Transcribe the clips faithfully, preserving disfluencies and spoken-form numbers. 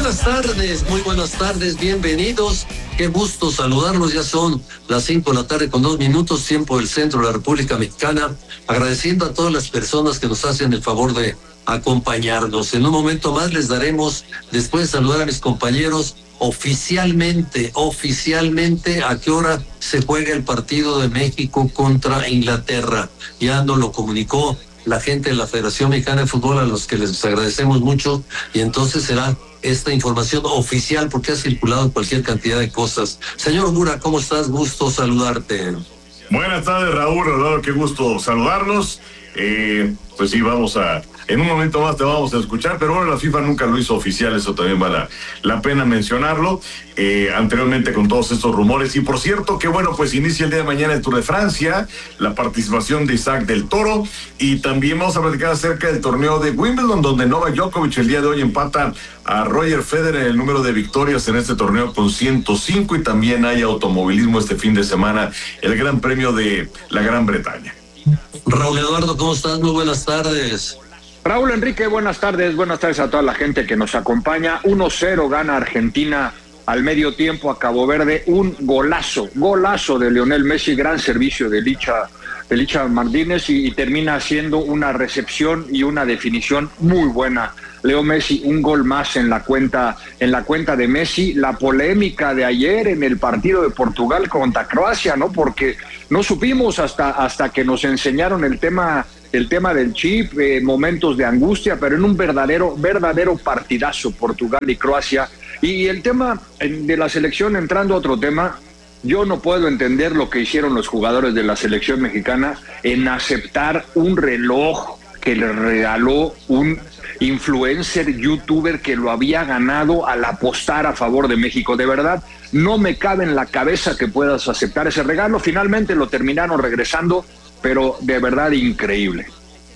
buenas tardes, muy buenas tardes, bienvenidos. Qué gusto saludarlos, ya son las cinco de la tarde con dos minutos, tiempo del centro de la República Mexicana. Agradeciendo a todas las personas que nos hacen el favor de acompañarnos. En un momento más les daremos, después de saludar a mis compañeros, oficialmente, oficialmente a qué hora se juega el partido de México contra Inglaterra. Ya nos lo comunicó la gente de la Federación Mexicana de Fútbol, a los que les agradecemos mucho, y entonces será esta información oficial porque ha circulado cualquier cantidad de cosas. Señor Mura, ¿cómo estás? Gusto saludarte. Buenas tardes, Raúl, Raúl, qué gusto saludarlos. Eh, pues sí, vamos a... En un momento más te vamos a escuchar, pero bueno, la FIFA nunca lo hizo oficial, eso también vale la, la pena mencionarlo, eh, anteriormente con todos estos rumores. Y por cierto, que bueno, pues inicia el día de mañana el Tour de Francia, la participación de Isaac del Toro, y también vamos a platicar acerca del torneo de Wimbledon, donde Novak Djokovic el día de hoy empata a Roger Federer en el número de victorias en este torneo con ciento cinco, y también hay automovilismo este fin de semana, el Gran Premio de la Gran Bretaña. Raúl Eduardo, ¿cómo estás? Muy buenas tardes. Raúl Enrique, buenas tardes, buenas tardes a toda la gente que nos acompaña. uno cero gana Argentina al medio tiempo a Cabo Verde, un golazo, golazo de Lionel Messi, gran servicio de Licha, de Licha Martínez y, y termina haciendo una recepción y una definición muy buena. Leo Messi, un gol más en la cuenta, en la cuenta de Messi. La polémica de ayer en el partido de Portugal contra Croacia, ¿no? Porque no supimos hasta, hasta que nos enseñaron el tema el tema del chip, eh, momentos de angustia, pero en un verdadero, verdadero partidazo Portugal y Croacia. Y el tema de la selección, entrando a otro tema, yo no puedo entender lo que hicieron los jugadores de la selección mexicana en aceptar un reloj que le regaló un influencer, youtuber que lo había ganado al apostar a favor de México. De verdad, no me cabe en la cabeza que puedas aceptar ese regalo. Finalmente lo terminaron regresando, pero de verdad increíble.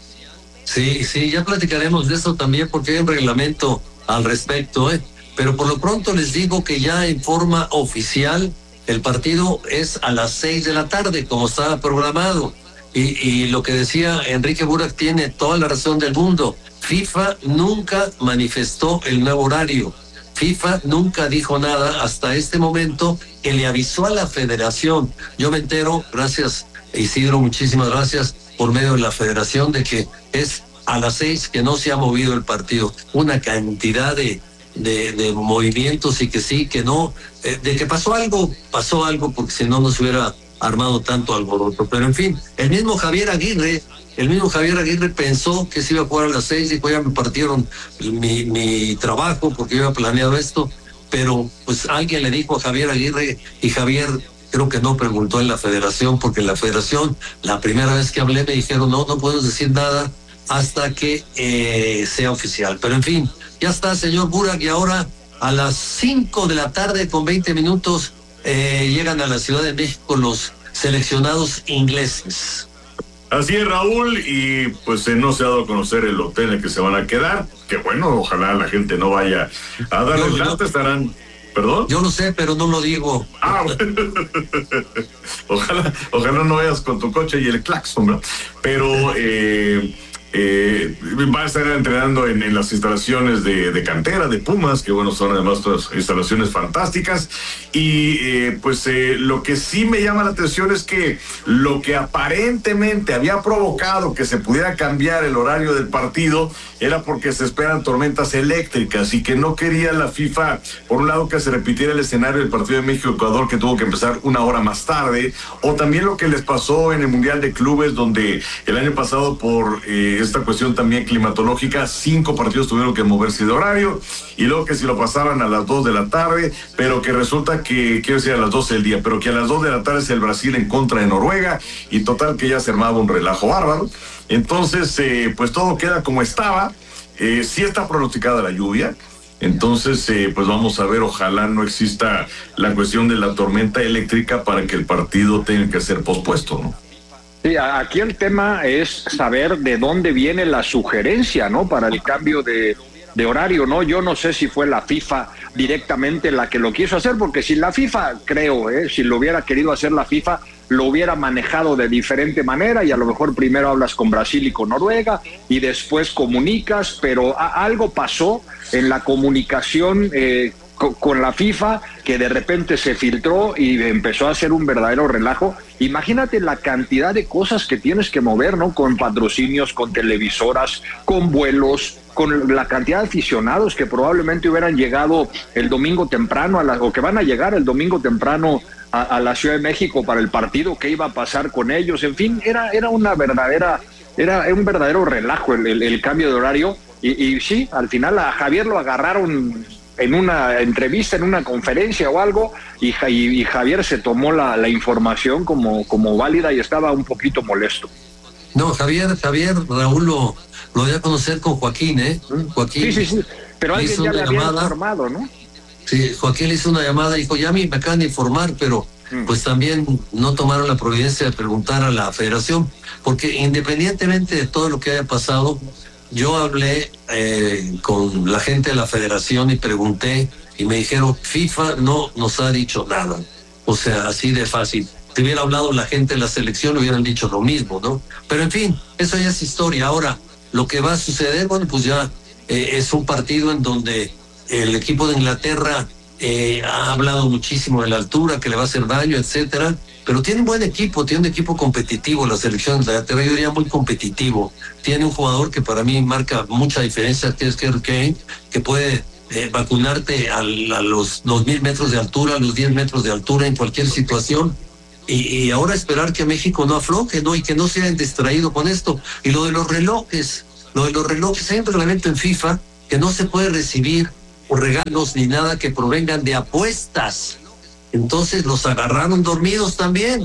Sí, sí, ya platicaremos de eso también porque hay un reglamento al respecto, ¿eh? Pero por lo pronto les digo que ya en forma oficial el partido es a las seis de la tarde, como estaba programado. Y, y lo que decía Enrique Burak tiene toda la razón del mundo. FIFA nunca manifestó el nuevo horario. FIFA nunca dijo nada hasta este momento que le avisó a la federación. Yo me entero, gracias Isidro, muchísimas gracias, por medio de la federación, de que es a las seis que no se ha movido el partido. Una cantidad de, de, de movimientos y que sí, que no. Eh, de que pasó algo, pasó algo, porque si no, no se hubiera armado tanto alboroto. Pero en fin, el mismo Javier Aguirre, el mismo Javier Aguirre pensó que se iba a jugar a las seis, y pues ya me partieron mi, mi trabajo porque yo había planeado esto, pero pues alguien le dijo a Javier Aguirre, y Javier creo que no preguntó en la federación, porque en la federación, la primera vez que hablé, me dijeron, no, no podemos decir nada hasta que eh, sea oficial. Pero en fin, ya está, señor Burak, y ahora a las cinco de la tarde con veinte minutos eh, llegan a la Ciudad de México los seleccionados ingleses. Así es, Raúl, y pues eh, no se ha dado a conocer el hotel en el que se van a quedar, que bueno, ojalá la gente no vaya a darles lata, estarán... ¿Perdón? Yo no sé, pero no lo digo. Ah, bueno. ojalá, ojalá no vayas con tu coche y el claxon, ¿no? Pero eh, eh, va a estar entrenando en, en las instalaciones de, de cantera, de Pumas, que bueno, son además todas instalaciones fantásticas. Y eh, pues eh, lo que sí me llama la atención es que lo que aparentemente había provocado que se pudiera cambiar el horario del partido era porque se esperan tormentas eléctricas y que no quería la FIFA, por un lado, que se repitiera el escenario del partido de México-Ecuador, que tuvo que empezar una hora más tarde, o también lo que les pasó en el Mundial de Clubes, donde el año pasado por eh, esta cuestión también climatológica, cinco partidos tuvieron que moverse de horario, y luego que si lo pasaban a las dos de la tarde, pero que resulta que, quiero decir a las doce del día, pero que a las dos de la tarde es el Brasil en contra de Noruega, y total que ya se armaba un relajo bárbaro. Entonces, eh, pues todo queda como estaba. Eh, sí está pronosticada la lluvia. Entonces, eh, pues vamos a ver, ojalá no exista la cuestión de la tormenta eléctrica para que el partido tenga que ser pospuesto, ¿no? Sí, aquí el tema es saber de dónde viene la sugerencia, ¿no? Para el cambio de, de horario, ¿no? Yo no sé si fue la FIFA directamente la que lo quiso hacer, porque si la FIFA, creo, ¿eh? si lo hubiera querido hacer la FIFA, lo hubiera manejado de diferente manera y a lo mejor primero hablas con Brasil y con Noruega y después comunicas, pero a, algo pasó en la comunicación eh, con, con la FIFA que de repente se filtró y empezó a hacer un verdadero relajo. Imagínate la cantidad de cosas que tienes que mover, ¿no? Con patrocinios, con televisoras, con vuelos, con la cantidad de aficionados que probablemente hubieran llegado el domingo temprano a la, o que van a llegar el domingo temprano a, a la Ciudad de México para el partido, qué iba a pasar con ellos, en fin, era, era una verdadera, era un verdadero relajo el, el, el cambio de horario, y, y sí, al final a Javier lo agarraron en una entrevista, en una conferencia o algo, y, y, y Javier se tomó la, la información como, como válida y estaba un poquito molesto. No, Javier, Javier, Raúl lo, lo voy a conocer con Joaquín, ¿eh? Joaquín. Sí, sí, sí, pero alguien ya le había informado, ¿no? Sí, Joaquín le hizo una llamada y dijo, ya me acaban de informar, pero mm. pues también no tomaron la providencia de preguntar a la federación, porque independientemente de todo lo que haya pasado, yo hablé eh, con la gente de la federación y pregunté, y me dijeron, FIFA no nos ha dicho nada. O sea, así de fácil. Si hubiera hablado la gente de la selección, hubieran dicho lo mismo, ¿no? Pero en fin, eso ya es historia. Ahora, lo que va a suceder, bueno, pues ya eh, es un partido en donde el equipo de Inglaterra eh, ha hablado muchísimo de la altura, que le va a hacer daño, etcétera, pero tiene un buen equipo, tiene un equipo competitivo, la selección de Inglaterra, yo diría muy competitivo. Tiene un jugador que para mí marca mucha diferencia, que es Harry Kane, que puede eh, vacunarte al, a los dos mil metros de altura, a los diez metros de altura en cualquier situación. Y, y ahora esperar que México no afloje, ¿no? Y que no se hayan distraído con esto. Y lo de los relojes, lo de los relojes, hay un reglamento en FIFA que no se puede recibir regalos ni nada que provengan de apuestas. Entonces los agarraron dormidos también.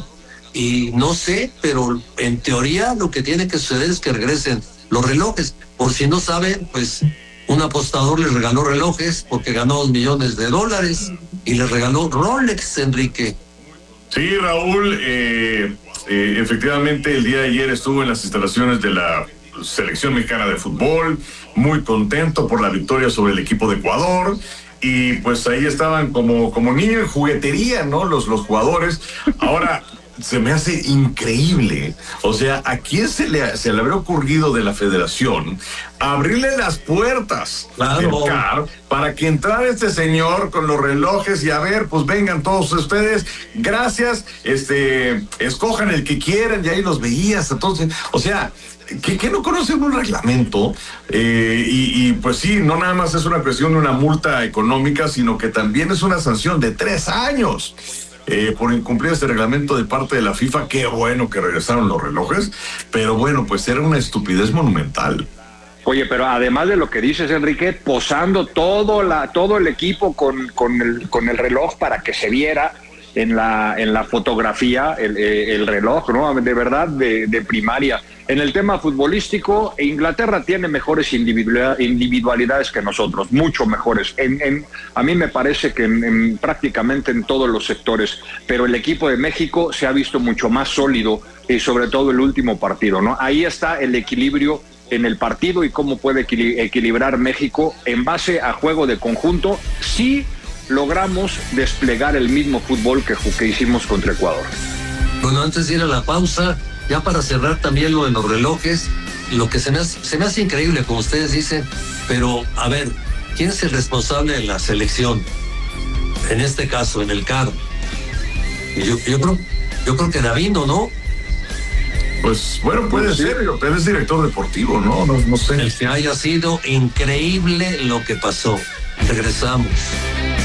Y no sé, pero en teoría lo que tiene que suceder es que regresen los relojes. Por si no saben, pues un apostador les regaló relojes porque ganó dos millones de dólares y les regaló Rolex, Enrique. Sí, Raúl, eh, eh, efectivamente el día de ayer estuvo en las instalaciones de la Selección Mexicana de Fútbol, muy contento por la victoria sobre el equipo de Ecuador, y pues ahí estaban como, como niños en juguetería, ¿no? Los, los jugadores. Ahora, se me hace increíble, o sea, ¿a quién se le, se le habría ocurrido de la federación abrirle las puertas claro. del C A R para que entrara este señor con los relojes y a ver, pues vengan todos ustedes, gracias, este, escojan el que quieran, y ahí los veías, entonces, o sea, que, que no conocen un reglamento, eh, y, y pues sí, no nada más es una cuestión de una multa económica, sino que también es una sanción de tres años. Eh, por incumplir este reglamento de parte de la FIFA. Qué bueno que regresaron los relojes, pero bueno, pues era una estupidez monumental. Oye, pero además de lo que dices, Enrique, posando todo la todo el equipo con, con, el, con el reloj para que se viera en la en la fotografía el, el reloj, ¿no? De verdad, de, de primaria. En el tema futbolístico, Inglaterra tiene mejores individualidades que nosotros, mucho mejores. En, en, a mí me parece que en, en, prácticamente en todos los sectores, pero el equipo de México se ha visto mucho más sólido, y sobre todo el último partido, ¿no? Ahí está el equilibrio en el partido y cómo puede equilibrar México en base a juego de conjunto, si logramos desplegar el mismo fútbol que, que hicimos contra Ecuador. Bueno, antes de ir a la pausa, ya para cerrar también lo de los relojes, lo que se me hace, se me hace increíble, como ustedes dicen, pero a ver, ¿quién es el responsable de la selección? En este caso, en el C A R. Yo, yo, creo, yo creo que Davino, ¿no? Pues bueno, puede ser, pero es director deportivo, ¿no? No, no sé. El que haya sido increíble lo que pasó. Regresamos.